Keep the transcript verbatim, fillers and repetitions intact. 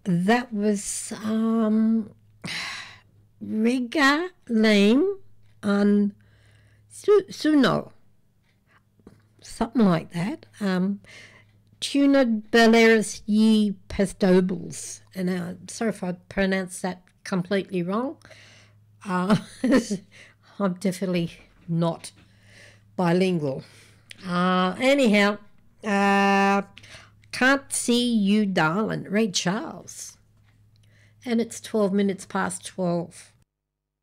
That was um, Riga Lane on Su- Suno, something like that. Um, Tuna Balearis ye Pestobles. And uh, sorry if I pronounced that completely wrong. Uh, I'm definitely not bilingual. Uh, anyhow, uh, Can't See You Darling, Ray Charles. And it's twelve minutes past twelve.